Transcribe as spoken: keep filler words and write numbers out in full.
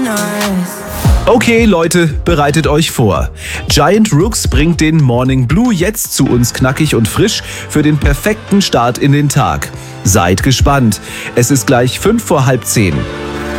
Okay, Leute, bereitet euch vor. Giant Rooks bringt den Morning Blue jetzt zu uns knackig und frisch für den perfekten Start in den Tag. Seid gespannt. Es ist gleich fünf vor halb zehn.